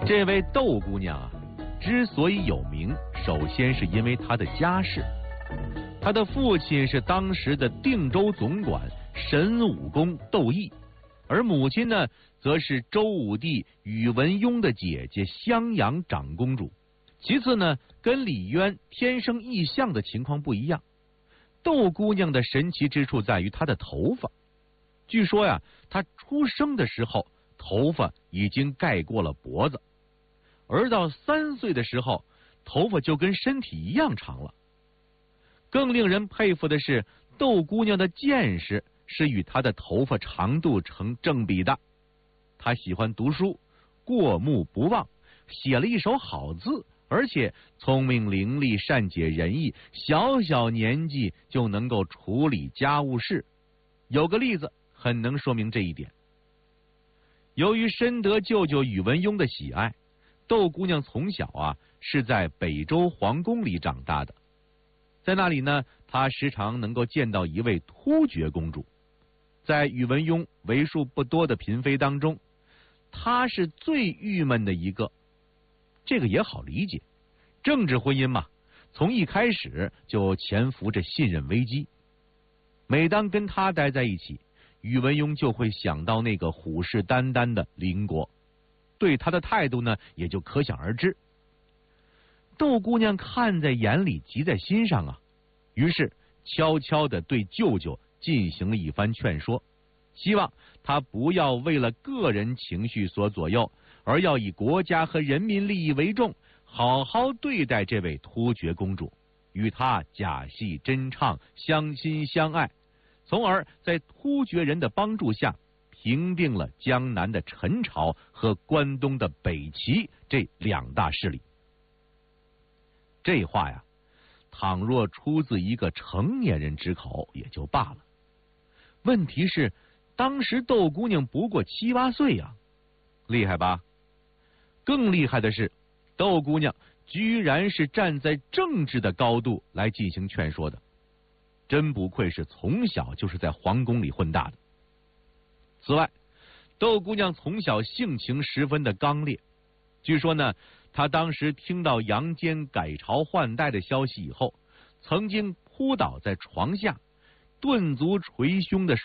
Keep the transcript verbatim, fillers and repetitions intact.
这位窦姑娘啊，之所以有名，首先是因为她的家世。她的父亲是当时的定州总管神武公窦毅，而母亲呢，则是周武帝宇文邕的姐姐襄阳长公主。其次呢，跟李渊天生异象的情况不一样，窦姑娘的神奇之处在于她的头发。据说呀，她出生的时候头发已经盖过了脖子，而到三岁的时候，头发就跟身体一样长了。更令人佩服的是，窦姑娘的见识是与她的头发长度成正比的。她喜欢读书，过目不忘，写了一手好字，而且聪明伶俐，善解人意，小小年纪就能够处理家务事。有个例子很能说明这一点。由于深得舅舅宇文邕的喜爱，窦姑娘从小啊是在北周皇宫里长大的。在那里呢，她时常能够见到一位突厥公主。在宇文邕为数不多的嫔妃当中，她是最郁闷的一个。这个也好理解，政治婚姻嘛，从一开始就潜伏着信任危机。每当跟她待在一起，宇文邕就会想到那个虎视眈眈的邻国，对他的态度呢，也就可想而知。窦姑娘看在眼里，急在心上啊，于是悄悄地对舅舅进行了一番劝说，希望他不要为了个人情绪所左右，而要以国家和人民利益为重，好好对待这位突厥公主，与她假戏真唱，相亲相爱，从而在突厥人的帮助下平定了江南的陈朝和关东的北齐这两大势力。这话呀，倘若出自一个成年人之口也就罢了，问题是当时窦姑娘不过七八岁呀，厉害吧？更厉害的是，窦姑娘居然是站在政治的高度来进行劝说的，真不愧是从小就是在皇宫里混大的。此外，窦姑娘从小性情十分的刚烈，据说呢，她当时听到杨坚改朝换代的消息以后，曾经扑倒在床下，顿足捶胸的